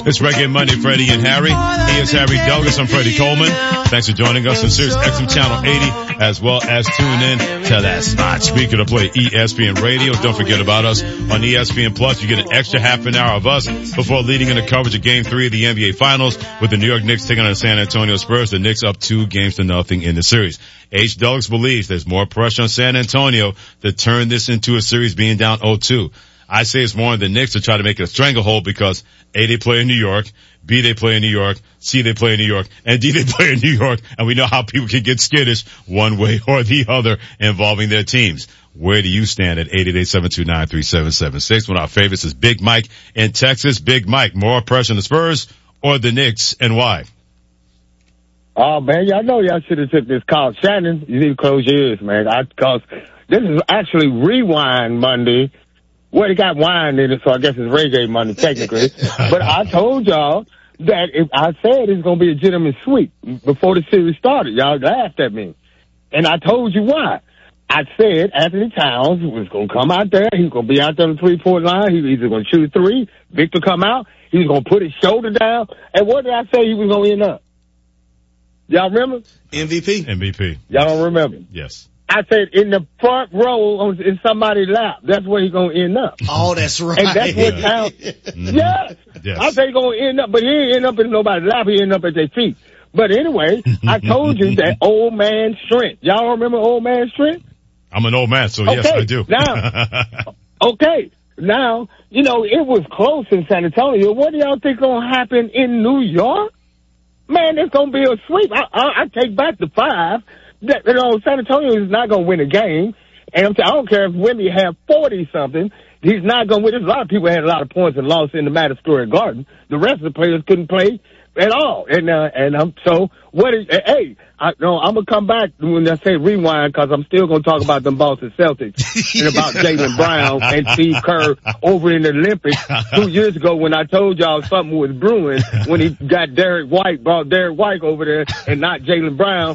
It's Reggae Monday, Freddie and Harry. He is Harry Douglas. I'm Freddie Coleman. Thanks for joining us on Sirius XM Channel 80, as well as tune in to that spot. Speaker to play ESPN Radio. Don't forget about us on ESPN Plus. You get an extra half an hour of us before leading into coverage of Game 3 of the NBA Finals with the New York Knicks taking on the San Antonio Spurs. The Knicks up 2-0 in the series. H. Douglas believes there's more pressure on San Antonio to turn this into a series being down 0-2. I say it's more on the Knicks to try to make it a stranglehold because A, they play in New York, B, they play in New York, C, they play in New York, and D, they play in New York, and we know how people can get skittish one way or the other involving their teams. Where do you stand at 888-729-3776? One of our favorites is Big Mike in Texas. Big Mike, more pressure on the Spurs or the Knicks, and why? Oh, man, y'all know y'all should have took this call. Shannon, you need to close your ears, man, because this is actually Rewind Monday. Well, it got wine in it, so I guess it's Reggae Monday, technically. But I told y'all that I said it's going to be a gentleman's sweep before the series started. Y'all laughed at me. And I told you why. I said Anthony Towns was going to come out there. He was going to be out there on the 3-point line. He was either going to shoot three. Victor come out. He was going to put his shoulder down. And what did I say he was going to end up? Y'all remember? MVP. Y'all don't remember? Yes. I said in the front row in somebody's lap. That's where he's going to end up. Oh, that's right. And that's what Towns. Yes. I say he's going to end up, but he ain't end up in nobody's lap. He end up at their feet. But anyway, I told you that old man strength. Y'all remember old man strength? I'm an old man, so yes, I do. Now, you know, it was close in San Antonio. What do y'all think going to happen in New York? Man, it's going to be a sweep. I take back the 5. You know, San Antonio is not going to win a game. And I don't care if Wemby had 40-something. He's not going to win. There's a lot of people had a lot of points and lost in the Madison Square Garden. The rest of the players couldn't play at all. So what is, hey, I'm going to come back when I say rewind because I'm still going to talk about them Boston Celtics and about Jaylen Brown and Steve Kerr over in the Olympics 2 years ago when I told y'all something was brewing when he got brought Derek White over there and not Jaylen Brown.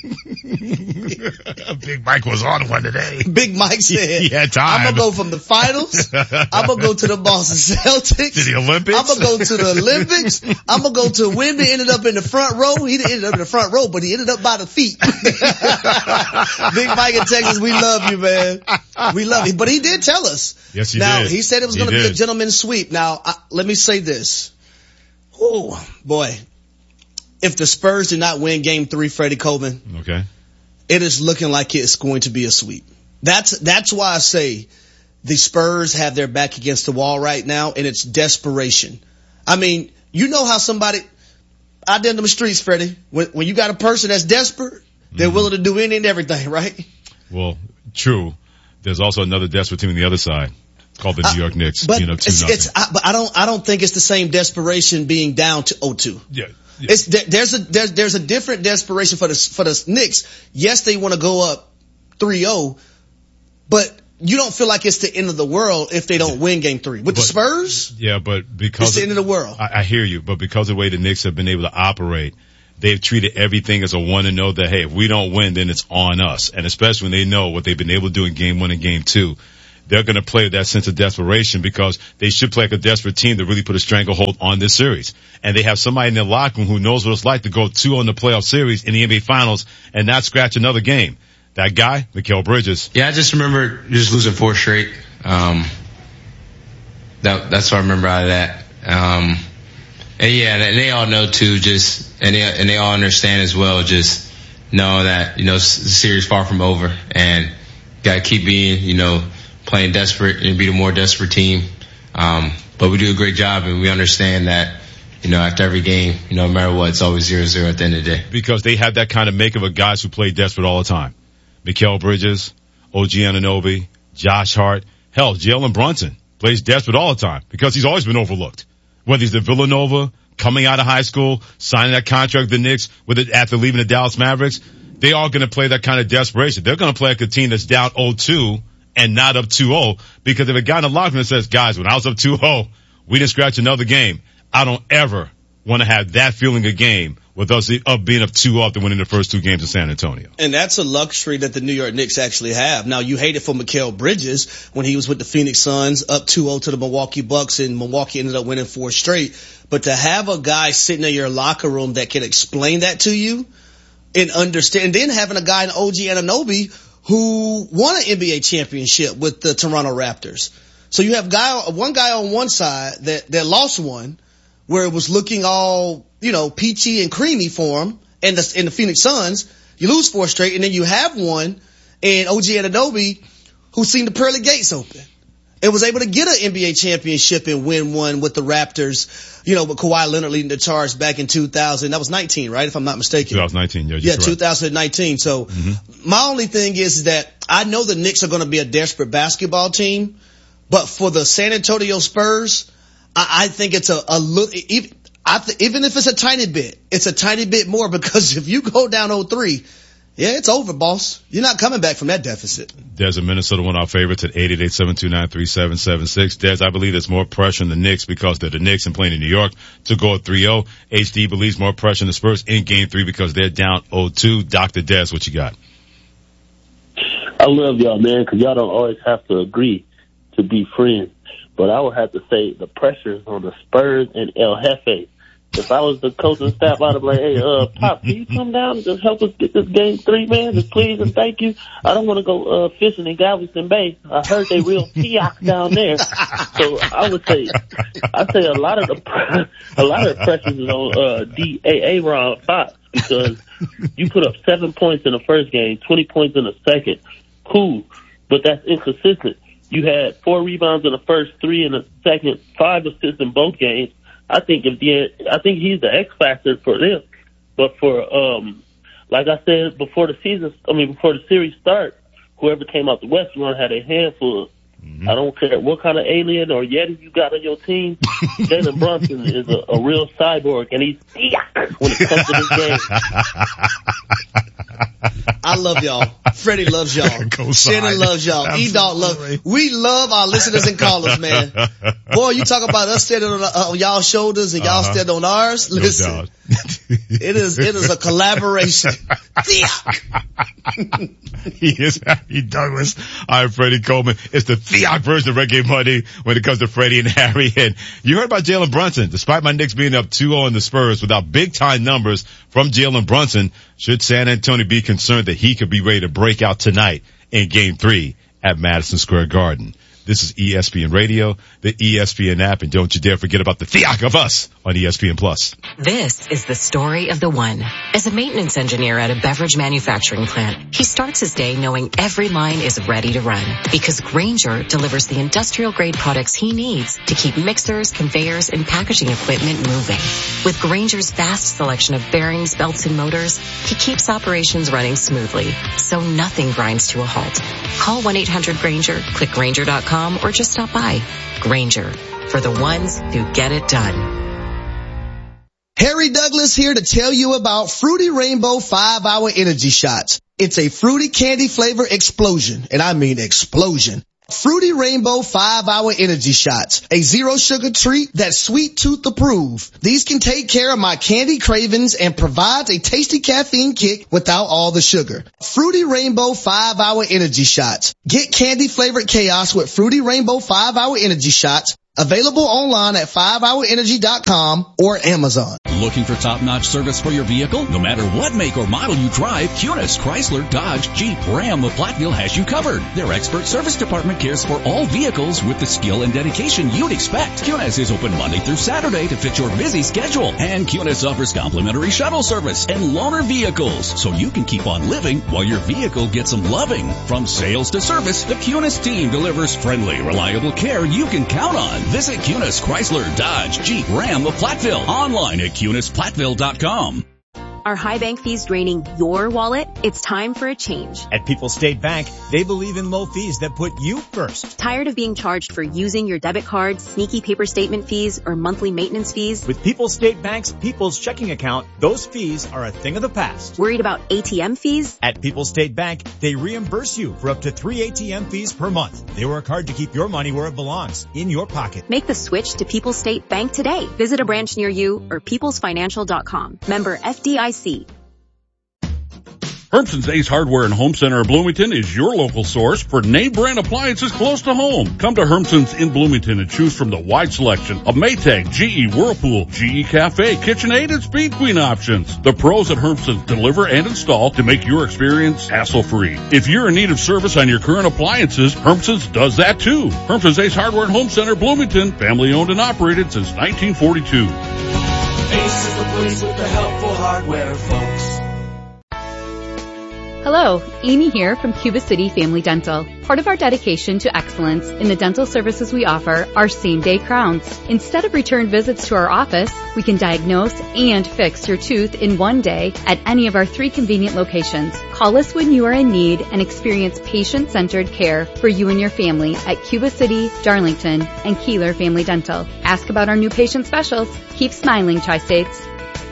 Big Mike was on one today. Big Mike said, I'm going to go from the finals. I'm going to go to the Boston Celtics. To the Olympics. I'm going to go to the Olympics. I'm going to go to Wemby, ended up in the front row. He didn't end up in the front row, but he ended up by the feet. Big Mike in Texas, we love you, man. We love you. But he did tell us. Yes, he did. Now, did. he said it was going to be a gentleman's sweep. Now, let me say this. Oh, boy. If the Spurs did not win Game 3, Freddie Coleman, okay, it is looking like it's going to be a sweep. That's why I say the Spurs have their back against the wall right now, and it's desperation. I mean, you know how somebody out there in the streets, Freddie, when you got a person that's desperate, they're willing to do anything and everything, right? Well, true. There's also another desperate team on the other side called the New York Knicks. But 2-0. But I don't think it's the same desperation being down to 0-2. Yeah. There's a different desperation for the Knicks. Yes, they want to go up 3-0, but you don't feel like it's the end of the world if they don't win Game 3. With the Spurs? Yeah, but because it's the end of the world. I hear you, but because of the way the Knicks have been able to operate, they've treated everything as a 1-0 that, hey, if we don't win, then it's on us. And especially when they know what they've been able to do in Game 1 and Game 2, they're going to play with that sense of desperation because they should play like a desperate team to really put a stranglehold on this series. And they have somebody in their locker room who knows what it's like to go 2-0 in the playoff series in the NBA Finals and not scratch another game. That guy, Mikal Bridges. Yeah, I just remember just losing 4 straight. That's what I remember out of that. And yeah, they all know too, and they all understand as well, just know that, the series far from over and gotta keep being, playing desperate and be the more desperate team. But we do a great job and we understand that, after every game, no matter what, it's always 0-0 at the end of the day. Because they have that kind of makeup of guys who play desperate all the time. Mikal Bridges, OG Anunoby, Josh Hart. Hell, Jalen Brunson plays desperate all the time because he's always been overlooked. Whether he's at Villanova, coming out of high school, signing that contract with the Knicks, after leaving the Dallas Mavericks, they are going to play that kind of desperation. They're going to play like a team that's down 0-2 and not up 2-0 because if a guy in the locker room says, guys, when I was up 2-0, we didn't scratch another game. I don't ever want to have that feeling a game with us being up 2-0 after winning the first 2 games in San Antonio. And that's a luxury that the New York Knicks actually have. Now, you hate it for Mikal Bridges when he was with the Phoenix Suns, up 2-0 to the Milwaukee Bucks, and Milwaukee ended up winning 4 straight. But to have a guy sitting in your locker room that can explain that to you and understand, and then having a guy in OG Anunoby who won an NBA championship with the Toronto Raptors. So you have one guy on one side that lost one, where it was looking all, peachy and creamy for him, and the Phoenix Suns. You lose 4 straight, and then you have one, and OG Anunoby, who's seen the pearly gates open, and was able to get an NBA championship and win one with the Raptors, with Kawhi Leonard leading the charge back in 2000. That was 19, right? If I'm not mistaken. 2019, yeah, 2019. So my only thing is that I know the Knicks are going to be a desperate basketball team, but for the San Antonio Spurs, I think it's a little, even if it's a tiny bit, it's a tiny bit more, because if you go down 0-3, yeah, it's over, boss. You're not coming back from that deficit. Des in Minnesota, one of our favorites at 888-729-3776. Des, I believe there's more pressure on the Knicks because they're the Knicks and playing in New York to go up 3-0. HD believes more pressure on the Spurs in game 3 because they're down 0-2. Dr. Des, what you got? I love y'all, man, because y'all don't always have to agree to be friends. But I would have to say the pressure is on the Spurs and El Jefe. If I was the coaching staff, I'd be like, hey, Pop, can you come down and just help us get this game 3, man? Just please and thank you. I don't want to go fishing in Galveston Bay. I heard they real fiat down there. So I'd say a lot of the pressure is on Aaron Fox, because you put up 7 points in the first game, 20 points in the second. Cool, but that's inconsistent. You had 4 rebounds in the first, 3 in the second, 5 assists in both games. I think he's the X factor for them. But for like I said before the series start, whoever came out the West, you're gonna have a handful. I don't care what kind of alien or Yeti you got on your team. Jalen Brunson is a real cyborg, and he's when it comes to this game. I love y'all. Freddie loves y'all. Shannon loves y'all. E-Dog loves. We love our listeners and callers, man. Boy, you talk about us standing on y'all's shoulders and y'all standing on ours. Listen, it is a collaboration. He is Harry Douglas. I'm Freddie Coleman. It's the Fiat version of Reggae Monday when it comes to Freddie and Harry. And you heard about Jalen Brunson. Despite my Knicks being up 2-0 in the Spurs without big-time numbers from Jalen Brunson, should San Antonio be concerned that he could be ready to break out tonight in Game 3 at Madison Square Garden? This is ESPN Radio, the ESPN app, and don't you dare forget about the Fiat of us on ESPN Plus. This is the story of the one. As a maintenance engineer at a beverage manufacturing plant, he starts his day knowing every line is ready to run, because Grainger delivers the industrial-grade products he needs to keep mixers, conveyors, and packaging equipment moving. With Grainger's vast selection of bearings, belts, and motors, he keeps operations running smoothly, so nothing grinds to a halt. Call 1-800-GRAINGER, click Grainger.com, or just stop by. Grainger, for the ones who get it done. Harry Douglas here to tell you about Fruity Rainbow 5-Hour Energy Shots. It's a fruity candy flavor explosion, and I mean explosion. Fruity Rainbow 5-Hour Energy Shots, a zero sugar treat that's sweet tooth approved. These can take care of my candy cravings and provides a tasty caffeine kick without all the sugar. Fruity Rainbow 5-Hour Energy Shots. Get candy flavored chaos with Fruity Rainbow 5-Hour Energy Shots. Available online at 5hourenergy.com or Amazon. Looking for top-notch service for your vehicle? No matter what make or model you drive, Kunis, Chrysler, Dodge, Jeep, Ram of Platteville has you covered. Their expert service department cares for all vehicles with the skill and dedication you'd expect. Kunis is open Monday through Saturday to fit your busy schedule. And Kunis offers complimentary shuttle service and loaner vehicles, so you can keep on living while your vehicle gets some loving. From sales to service, the Kunis team delivers friendly, reliable care you can count on. Visit Kunis, Chrysler, Dodge, Jeep, Ram of Platteville online at KunisPlatteville.com. Are high bank fees draining your wallet? It's time for a change. At People's State Bank, they believe in low fees that put you first. Tired of being charged for using your debit card, sneaky paper statement fees, or monthly maintenance fees? With People's State Bank's People's Checking Account, those fees are a thing of the past. Worried about ATM fees? At People's State Bank, they reimburse you for up to 3 ATM fees per month. They work hard to keep your money where it belongs, in your pocket. Make the switch to People's State Bank today. Visit a branch near you or peoplesfinancial.com. Member FDIC. Hermson's Ace Hardware and Home Center of Bloomington is your local source for name brand appliances close to home. Come to Hermson's in Bloomington and choose from the wide selection of Maytag, GE, Whirlpool, GE Cafe, KitchenAid, and Speed Queen options. The pros at Hermson's deliver and install to make your experience hassle-free. If you're in need of service on your current appliances, Hermson's does that too. Hermson's Ace Hardware and Home Center, Bloomington, family owned and operated since 1942. Ace is the place with the helpful hardware, folks. Hello, Amy here from Cuba City Family Dental. Part of our dedication to excellence in the dental services we offer are same-day crowns. Instead of return visits to our office, we can diagnose and fix your tooth in one day at any of our 3 convenient locations. Call us when you are in need and experience patient-centered care for you and your family at Cuba City, Darlington, and Keeler Family Dental. Ask about our new patient specials. Keep smiling, Tri-States.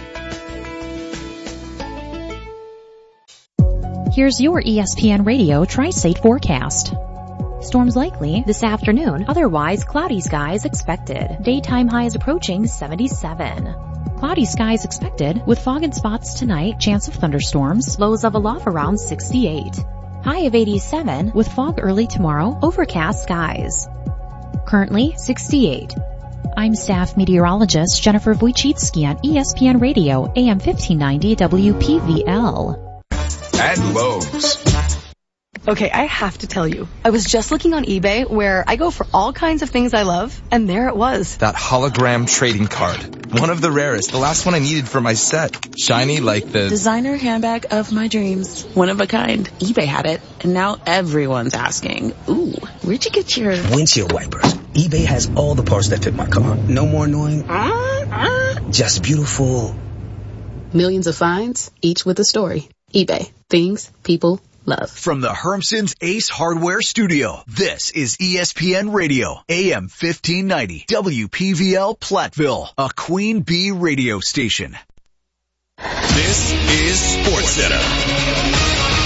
Here's your ESPN Radio Tri-State forecast. Storms likely this afternoon, otherwise cloudy skies expected. Daytime highs approaching 77. Cloudy skies expected with fog in spots tonight, chance of thunderstorms, lows of a low around 68. High of 87 with fog early tomorrow, overcast skies. Currently 68. I'm staff meteorologist Jennifer Wojcicki on ESPN Radio, AM 1590 WPVL. At Lowe's. Okay, I have to tell you, I was just looking on eBay where I go for all kinds of things I love, and there it was. That hologram trading card. One of the rarest. The last one I needed for my set. Shiny like the designer handbag of my dreams. One of a kind. eBay had it, and now everyone's asking, ooh, where'd you get your windshield wipers? eBay has all the parts that fit my car. No more annoying. Just beautiful. Millions of finds, each with a story. eBay. Things people love. From the Hermson's Ace Hardware Studio, this is ESPN Radio, AM 1590, WPVL Platteville, a Queen Bee radio station. This is SportsCenter.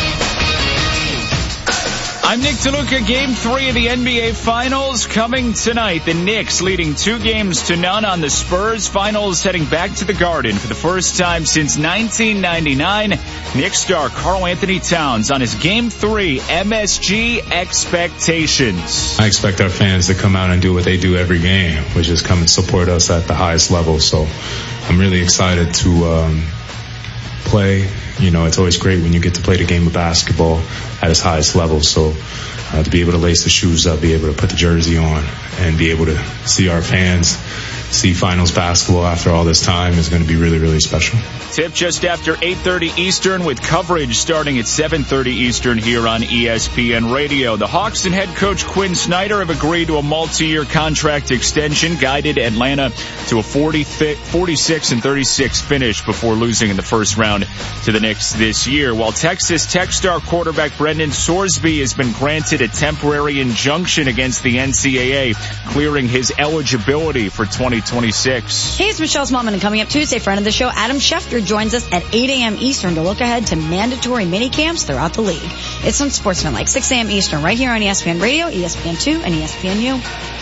I'm Nick DeLuca. Game 3 of the NBA Finals coming tonight. The Knicks leading 2-0 on the Spurs. Finals heading back to the Garden for the first time since 1999. Knicks star Karl Anthony Towns on his Game 3 MSG expectations. I expect our fans to come out and do what they do every game, which is come and support us at the highest level. So I'm really excited to play. You know, it's always great when you get to play the game of basketball at its highest level. So to be able to lace the shoes up, be able to put the jersey on, and be able to see our fans see finals basketball after all this time is going to be really, really special. Tip just after 8:30 Eastern with coverage starting at 7:30 Eastern here on ESPN Radio. The Hawks and head coach Quinn Snyder have agreed to a multi-year contract extension, guided Atlanta to a 46-36 finish before losing in the first round to the Knicks this year. While Texas Tech star quarterback Brendan Sorsby has been granted a temporary injunction against the NCAA, clearing his eligibility for 2026. Hey, it's Michelle Smallman, and coming up Tuesday, friend of the show, Adam Schefter joins us at 8 a.m. Eastern to look ahead to mandatory mini camps throughout the league. It's on Sportsman, 6 a.m. Eastern, right here on ESPN Radio, ESPN2, and ESPNU.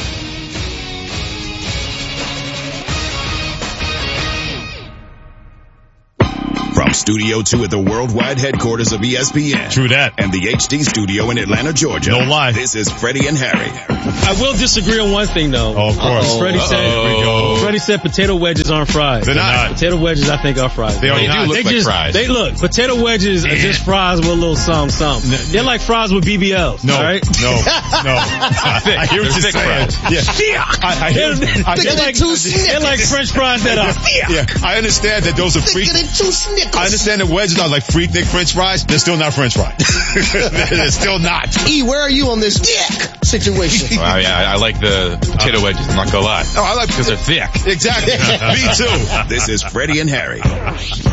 From Studio 2 at the worldwide headquarters of ESPN. True that. And the HD studio in Atlanta, Georgia. No lie. This is Freddie and Harry. I will disagree on one thing, though. Oh, of course. Freddie said potato wedges aren't fries. They're not. Potato wedges, I think, are fries. They do look like fries. Potato wedges are just fries with a little something. They're like fries with BBLs. No, all right? No. I hear what you're saying. Yeah. They're like French fries that are. Yeah. I understand that those are freak. I understand that wedges are like freak French fries. They're still not French fries. They're still not. E, where are you on this dick situation? Well, yeah, I like the potato wedges. I'm not gonna lie. Oh, I like because they're thick. Exactly. Me too. This is Freddie and Harry.